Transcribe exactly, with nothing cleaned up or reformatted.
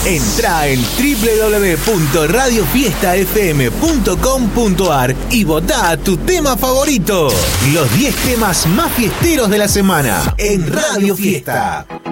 Entrá en doble u doble u doble u punto radio fiesta f m punto com punto a r y votá tu tema favorito. Los diez temas más fiesteros de la semana en Radio Fiesta.